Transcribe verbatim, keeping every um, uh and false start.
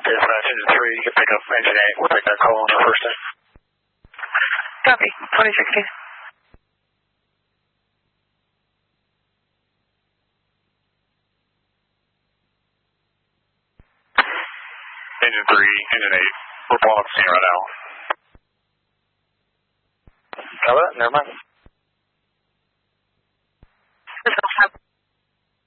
Dispatch engine three, you can pick up engine eight. We'll take that call on the first day. Copy, twenty sixteen. Engine three, engine eight. We're pulling up the scene right now. Cover that? Never mind.